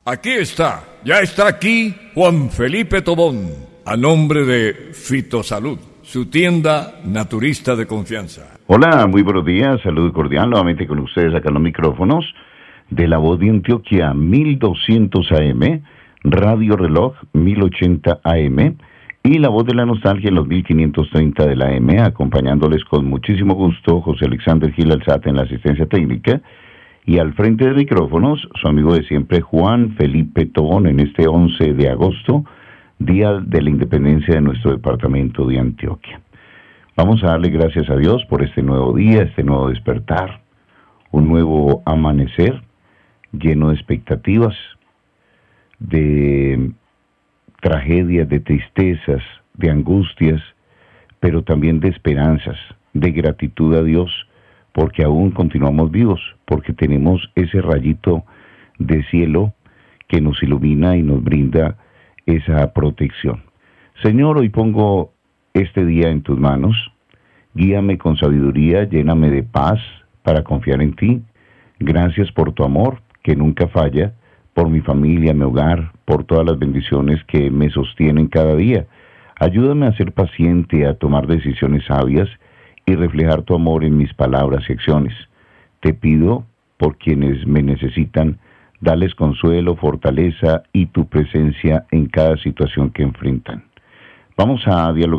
Aquí está, ya está aquí Juan Felipe Tobón, a nombre de Fitosalud, su tienda naturista de confianza. Hola, muy buenos días, saludo cordial nuevamente con ustedes acá en los micrófonos de La Voz de Antioquia 1200 AM, Radio Reloj 1080 AM y La Voz de la Nostalgia en los 1530 de la AM, acompañándoles con muchísimo gusto José Alexander Gil Alzate en la asistencia técnica y al frente de micrófonos su amigo de siempre Juan Felipe Tobón en este 11 de agosto, día de la independencia de nuestro departamento de Antioquia. Vamos a darle gracias a Dios por este nuevo día, este nuevo despertar, un nuevo amanecer lleno de expectativas, de tragedias, de tristezas, de angustias, pero también de esperanzas, de gratitud a Dios, porque aún continuamos vivos, porque tenemos ese rayito de cielo que nos ilumina y nos brinda esa protección. Señor, hoy pongo este día en tus manos, guíame con sabiduría, lléname de paz para confiar en ti. Gracias por tu amor, que nunca falla, por mi familia, mi hogar, por todas las bendiciones que me sostienen cada día. Ayúdame a ser paciente, a tomar decisiones sabias y reflejar tu amor en mis palabras y acciones. Te pido por quienes me necesitan, dales consuelo, fortaleza y tu presencia en cada situación que enfrentan. Vamos a dialogar